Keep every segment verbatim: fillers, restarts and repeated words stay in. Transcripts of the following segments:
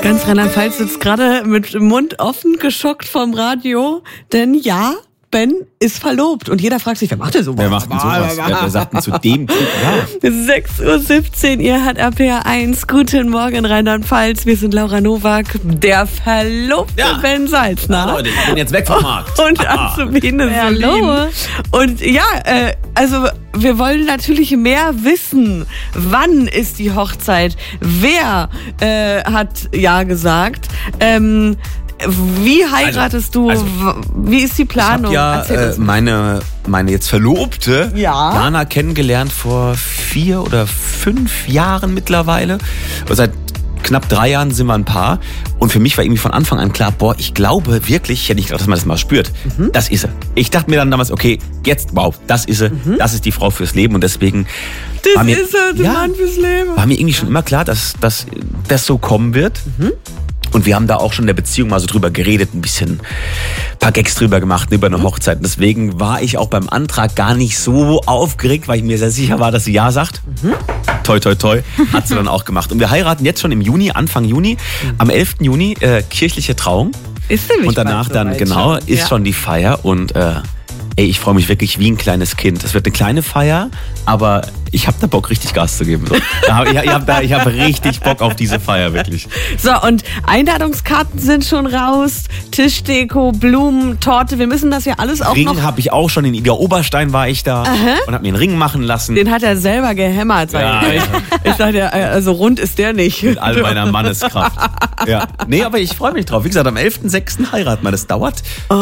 Ganz Rheinland-Pfalz sitzt gerade mit dem Mund offen, geschockt vom Radio, denn ja, Ben ist verlobt. Und jeder fragt sich, wer macht denn sowas? Wer macht denn sowas? Wer, wer sagt denn zu dem Typ, ja? sechs Uhr siebzehn, ihr hört R P R eins. Guten Morgen, Rheinland-Pfalz. Wir sind Laura Nowak, der verlobte Ja. Ben Salzner. Na, Leute, ich bin jetzt weg vom Markt. Und Azubine Ja, Solin. hallo. Und ja, äh, also wir wollen natürlich mehr wissen. Wann ist die Hochzeit? Wer äh, hat ja gesagt? Ähm, wie heiratest du? also, Wie ist die Planung? Ich habe Erzähl ja äh, uns. meine, meine jetzt Verlobte, Ja. Jana, kennengelernt vor vier oder fünf Jahren mittlerweile. Und seit knapp drei Jahren sind wir ein Paar. Und für mich war irgendwie von Anfang an klar, boah, ich glaube wirklich, ich hätte nicht gedacht, dass man das mal spürt. Mhm. Das ist sie. Ich dachte mir dann damals, okay, jetzt, wow, das ist sie. Mhm. Das ist die Frau fürs Leben. Und deswegen Das war mir, ist er, der ja, Mann fürs Leben. war mir irgendwie schon immer klar, dass, dass das so kommen wird. Mhm. Und wir haben da auch schon in der Beziehung mal so drüber geredet, ein bisschen, ein paar Gags drüber gemacht, über eine Hochzeit. Und deswegen war ich auch beim Antrag gar nicht so aufgeregt, weil ich mir sehr sicher war, dass sie ja sagt. Mhm. Toi, toi, toi. Hat sie dann auch gemacht. Und wir heiraten jetzt schon im Juni, Anfang Juni. Mhm. Am elften Juni, äh, kirchliche Trauung. Ist nämlich Und danach bald dann, soweit genau, schon. ist Ja. schon die Feier. Und äh, ey, ich freue mich wirklich wie ein kleines Kind. Es wird eine kleine Feier, aber ich habe da Bock, richtig Gas zu geben. So. Ich, ich habe da, ich hab richtig Bock auf diese Feier, wirklich. So, und Einladungskarten sind schon raus, Tischdeko, Blumen, Torte, wir müssen das ja alles auch noch... Ring habe ich auch schon, in Ida Oberstein war ich da. Aha. Und habe mir einen Ring machen lassen. Den hat er selber gehämmert, sag Ja, ich. ja. Ich dachte, also rund ist der nicht. Mit all meiner Manneskraft. Ja. Nee, aber ich freue mich drauf. Wie gesagt, am elften sechsten heiraten wir. Das dauert.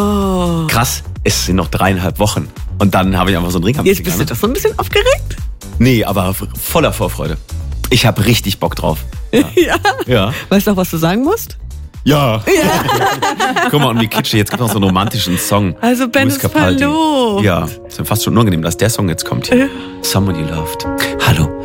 Oh. Krass, es sind noch dreieinhalb Wochen. Und dann habe ich einfach so einen Ring am Jetzt Finger, bist du ne? doch so ein bisschen aufgeregt? Nee, aber voller Vorfreude. Ich habe richtig Bock drauf. Ja. Ja. Ja. Weißt du auch, was du sagen musst? Ja. Guck mal, und wie kitschig. Jetzt gibt es noch so einen romantischen Song. Also Ben Luis ist Capaldi. verlobt. Ja, ist mir fast schon unangenehm, dass der Song jetzt kommt. Hier. Someone You Loved. Hallo.